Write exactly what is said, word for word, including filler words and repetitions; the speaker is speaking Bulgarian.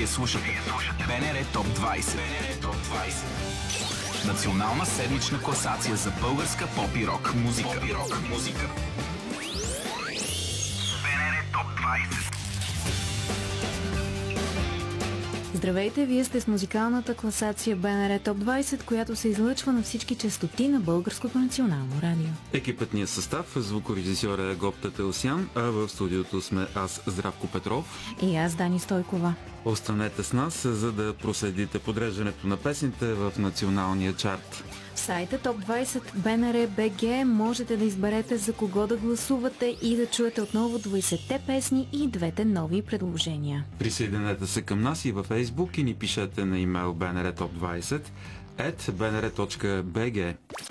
слушате БНР Топ двайсет. Национална седмична класация за българска поп и рок музика. БНР Топ двайсет. Здравейте, вие сте с музикалната класация БНР Топ двайсет, която се излъчва на всички честоти на Българското национално радио. Екипетният състав, звукорежисьор е Гоп Тателсян, а в студиото сме аз, Здравко Петров. И аз, Дани Стойкова. Останете с нас, за да проследите подреждането на песните в националния чарт. В сайта Топ двайсет БНР точка би джи можете да изберете за кого да гласувате и да чуете отново двайсетте песни и двете нови предложения. Присъединете се към нас и във Фейсбук и ни пишете на имейл бнр топ двайсет ет бнр точка би джи.